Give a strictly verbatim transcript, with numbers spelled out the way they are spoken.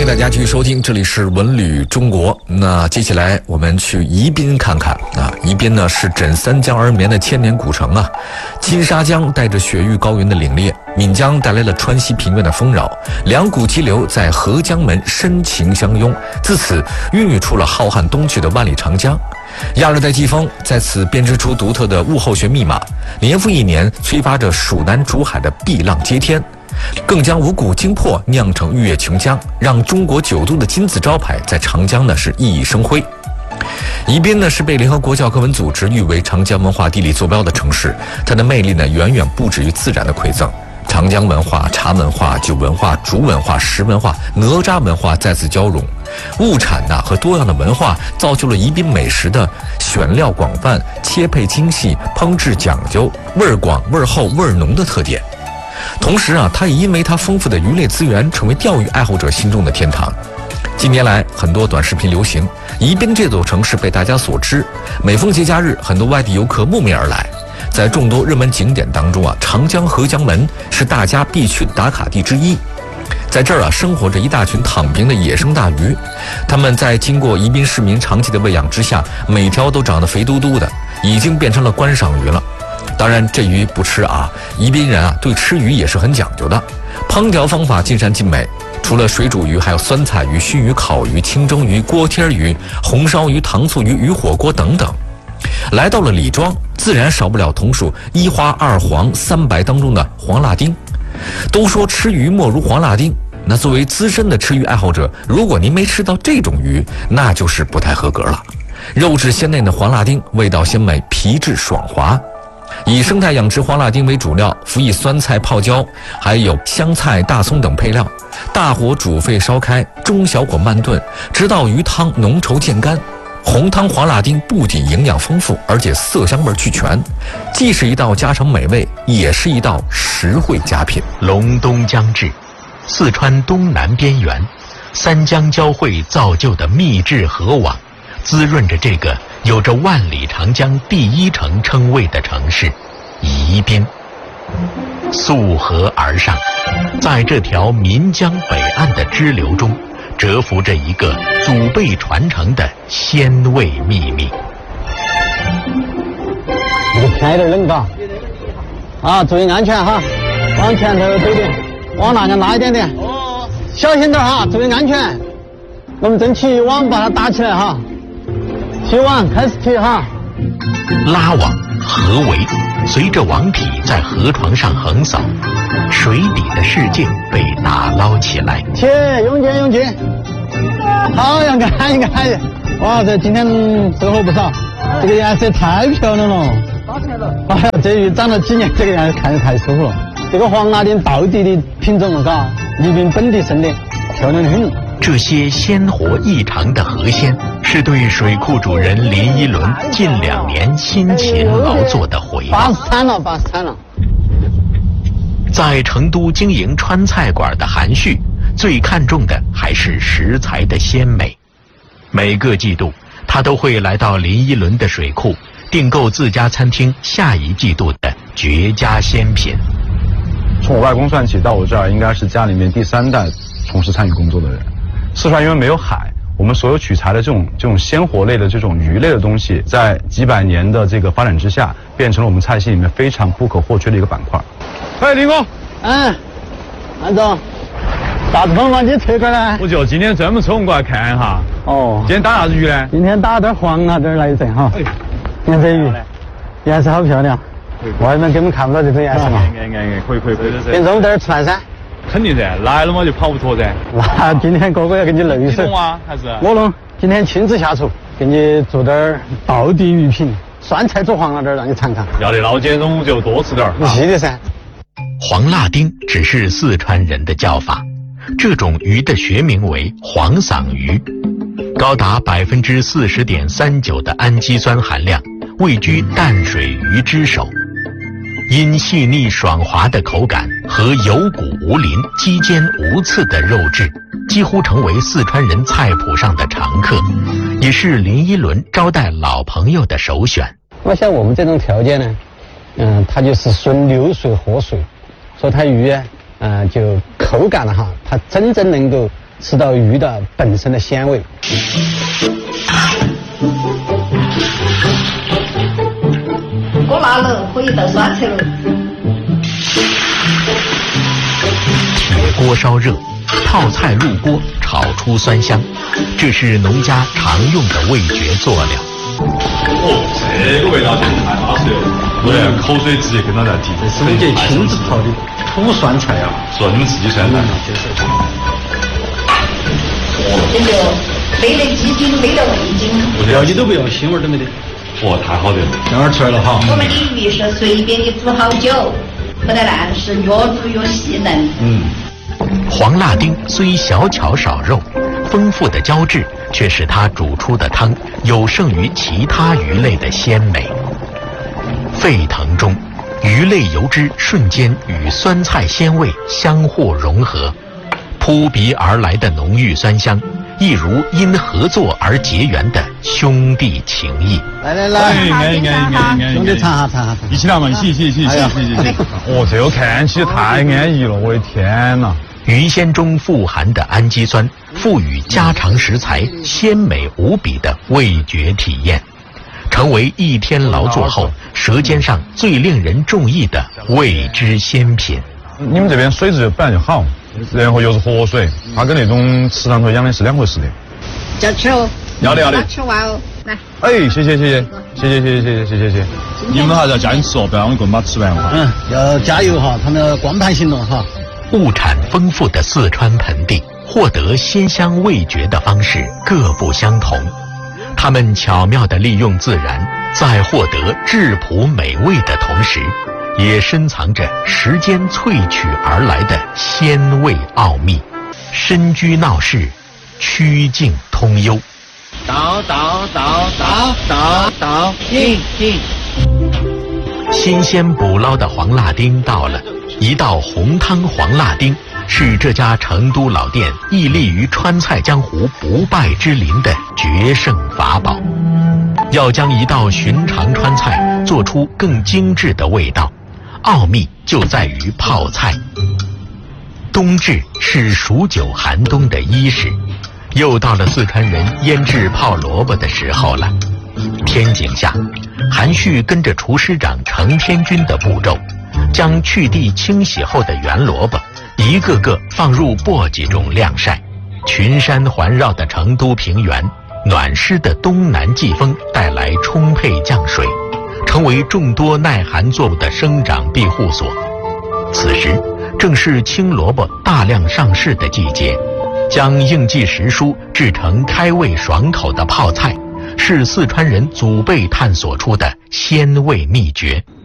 迎大家继续收听，这里是文旅中国。那接下来我们去宜宾看看啊，宜宾呢是枕三江而眠的千年古城啊。金沙江带着雪域高原的凛冽，岷江带来了川西平原的丰饶，两股激流在合江门深情相拥，自此孕育出了浩瀚东去的万里长江。亚热带季风在此编织出独特的物候学密码，年复一年催发着蜀南竹海的碧浪接天，更将五谷精魄酿成玉液琼浆，让中国九都的金字招牌在长江呢是熠熠生辉。宜宾呢是被联合国教科文组织誉为长江文化地理坐标的城市，它的魅力呢远远不止于自然的馈赠。长江文化、茶文化、酒文化、竹文化、石文化、哪吒文化在此交融，物产呐、啊、和多样的文化造就了宜宾美食的选料广泛、切配精细、烹制讲究、味儿广、味儿厚、味儿浓的特点。同时啊，它也因为它丰富的鱼类资源，成为钓鱼爱好者心中的天堂。近年来，很多短视频流行，宜宾这座城市被大家所知。每逢节假日，很多外地游客慕名而来。在众多热门景点当中啊，长江合江门是大家必去的打卡地之一。在这儿啊，生活着一大群躺平的野生大鱼，它们在经过宜宾市民长期的喂养之下，每条都长得肥嘟嘟的，已经变成了观赏鱼了。当然，这鱼不吃啊，宜宾人啊对吃鱼也是很讲究的，烹调方法尽善尽美。除了水煮鱼，还有酸菜鱼、熏鱼、烤鱼、清蒸鱼、锅贴鱼、红烧鱼、糖醋鱼、鱼火锅等等。来到了李庄，自然少不了同属一花二黄三白当中的黄辣丁。都说吃鱼莫如黄辣丁，那作为资深的吃鱼爱好者，如果您没吃到这种鱼，那就是不太合格了。肉质鲜嫩的黄辣丁，味道鲜美，皮质爽滑。以生态养殖黄辣丁为主料，辅以酸菜泡椒，还有香菜、大葱等配料，大火煮沸烧开，中小火慢炖，直到鱼汤浓稠见干。红汤黄辣丁不仅营养丰富，而且色香味俱全，既是一道家常美味，也是一道实惠佳品。 隆冬将至，四川东南边缘，三江交汇造就的秘制河网，滋润着这个有着万里长江第一城称谓的城市宜宾。溯河而上，在这条岷江北岸的支流中，蛰伏着一个祖辈传承的鲜味秘密。 这个天有点冷嘎，啊，注意安全哈，往前头走点，往那边拉一点点，小心点哈，注意安全。我们争取网把它打起来哈，提网开始提哈。 拉网河围，随着网体在河床上横扫，水底的世界被打捞起来。 切，用劲用劲，好，杨干杨干，哇塞，今天收获不少，这个颜色太漂亮了。打起来了。哎呀，这鱼长了几年，这个颜色看着太舒服了。这个黄辣丁到底的品种了，嘎，宜宾本地生的，漂亮的很。 这些鲜活异常的河鲜，是对水库主人林一伦近两年辛勤劳作的回报。 八十三了，八十三了。 在成都经营川菜馆的韩旭，最看重的还是食材的鲜美。每个季度，他都会来到林一伦的水库，订购自家餐厅下一季度的绝佳鲜品。 从我外公算起，到我这儿应该是家里面第三代从事餐饮工作的人。四川因为没有海，我们所有取材的这种这种鲜活类的这种鱼类的东西，在几百年的这个发展之下，变成了我们菜系里面非常不可或缺的一个板块。哎，林哥， 嗯，安总，啥子风把你推过来？ 我就今天专门抽空过来看一下。 哦， 今天打啥子鱼呢？ 今天打点黄辣丁来一阵哈。哎，你看这鱼，颜色好漂亮，外面根本看不到这种颜色嘛。 哎哎哎，可以可以可以。 今中午点吃饭噻。 肯定噻，来了嘛就跑不脱噻。 那今天哥哥要给你累死。 你弄啊？还是？ 我弄，今天亲自下厨，给你做点道地鱼品，酸菜煮黄辣丁让你尝尝。 要得，老姐中午就多吃点。 是的噻。 黄辣丁只是四川人的叫法，这种鱼的学名为黄嗓鱼，高达百分之四十点三九的氨基酸含量，位居淡水鱼之首。因细腻爽滑的口感和有骨无鳞、肌坚无刺的肉质，几乎成为四川人菜谱上的常客，也是林一伦招待老朋友的首选。 那像我们这种条件呢，嗯，它就是顺流水活水，所以它鱼啊，呃，就口感了哈，它真正能够吃到鱼的本身的鲜味。 锅辣了，可以到酸菜了。 铁锅烧热，泡菜入锅，炒出酸香，这是农家常用的味觉佐料。 哦，这个味道就太好吃了，对，口水直接跟到在提。 这是我们家亲自泡的土酸菜啊， 是吧？你们自己酸菜？ 这就没得鸡精，没得味精， 料理都不要，腥味都没得。 哇，太好得了！ 香味出来了哈。 我们的鱼是随便的煮好久，不得烂，是越煮越细嫩。 嗯。 黄辣丁虽小巧少肉，丰富的胶质却使它煮出的汤有胜于其他鱼类的鲜美。沸腾中，鱼类油脂瞬间与酸菜鲜味相互融合，扑鼻而来的浓郁酸香，一如因合作而结缘的兄弟情谊。 来来来， 安逸安逸安逸安逸， 兄弟尝下尝下， 一起来嘛，一起一起一起一起一起。哦，这个看起太安逸了，我的天哪！ 鱼鲜中富含的氨基酸，赋予家常食材鲜美无比的味觉体验，成为一天劳作后舌尖上最令人中意的味之鲜品。 你们这边水质本来就好，然后又是活水，它跟那种池塘头养的是两回事的。 要吃哦， 要的要的， 吃完哦，来。 哎，谢谢谢谢谢谢谢谢谢谢谢谢。你们还是要加紧吃哦，不然我们根本把它吃完哈。 嗯，要加油哈，他们要光盘行动哈。 物产丰富的四川盆地，获得鲜香味觉的方式各不相同。他们巧妙地利用自然，在获得质朴美味的同时，也深藏着时间萃取而来的鲜味奥秘。深居闹市，曲径通幽。 倒倒倒倒倒倒，进进。 新鲜捕捞的黄辣丁到了。一道红汤黄辣丁是这家成都老店屹立于川菜江湖不败之林的决胜法宝。要将一道寻常川菜做出更精致的味道，奥秘就在于泡菜。冬至是数九寒冬的伊始，又到了四川人腌制泡萝卜的时候了。天井下，韩旭跟着厨师长程天军的步骤，将去蒂清洗后的圆萝卜一个个放入簸箕中晾晒。群山环绕的成都平原，暖湿的东南季风带来充沛降水，成为众多耐寒作物的生长庇护所。此时正是青萝卜大量上市的季节，将应季时蔬制成开胃爽口的泡菜，是四川人祖辈探索出的鲜味秘诀。